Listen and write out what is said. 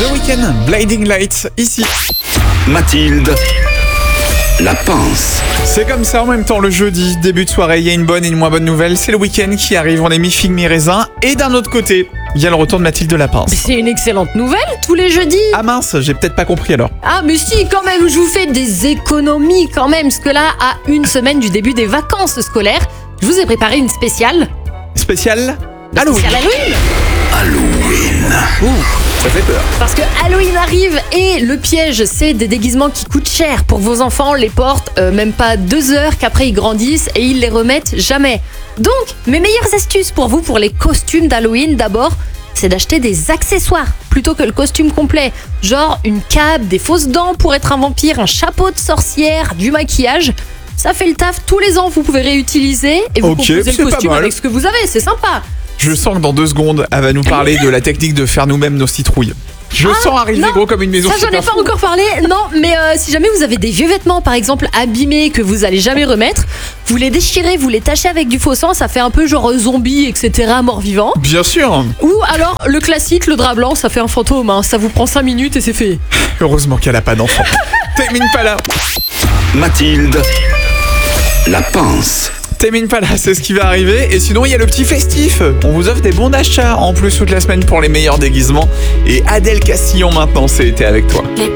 The Weeknd, Blinding Lights, ici. Mathilde, la pince. C'est comme ça en même temps le jeudi, début de soirée, il y a une bonne et une moins bonne nouvelle, c'est le week-end qui arrive, on est mi-figue, mi-raisin, et d'un autre côté, il y a le retour de Mathilde Lapince. C'est une excellente nouvelle, tous les jeudis. Ah mince, j'ai peut-être pas compris alors. Ah mais si, quand même, je vous fais des économies quand même, parce que là, à une semaine du début des vacances scolaires, je vous ai préparé une spéciale. Spécial Halloween. Spéciale Halloween. Ça fait peur. Parce que Halloween arrive et le piège, c'est des déguisements qui coûtent cher pour vos enfants. On les porte même pas 2 heures qu'après ils grandissent et ils les remettent jamais. Donc, mes meilleures astuces pour vous pour les costumes d'Halloween, d'abord, c'est d'acheter des accessoires plutôt que le costume complet. Genre une cape, des fausses dents pour être un vampire, un chapeau de sorcière, du maquillage. Ça fait le taf tous les ans, vous pouvez réutiliser et vous Ok, composez c'est le pas costume mal. avec ce que vous avez, c'est sympa. Je sens que dans 2 secondes, elle va nous parler de la technique de faire nous-mêmes nos citrouilles. Je sens arriver non, gros comme une maison. Ça, j'en ai super pas fou. encore parlé. Non, mais si jamais vous avez des vieux vêtements, par exemple, abîmés, que vous allez jamais remettre, vous les déchirez, vous les tachez avec du faux sang, ça fait un peu genre zombie, etc., mort-vivant. Bien sûr. Ou alors, le classique, le drap blanc, ça fait un fantôme, hein. Ça vous prend 5 minutes et c'est fait. Heureusement qu'elle a pas d'enfant. Termine pas là. Mathilde, la pince. Termine pas là, c'est ce qui va arriver. Et sinon, il y a le petit festif. On vous offre des bons d'achat en plus toute la semaine pour les meilleurs déguisements. Et Adèle Castillon maintenant, c'est été avec toi.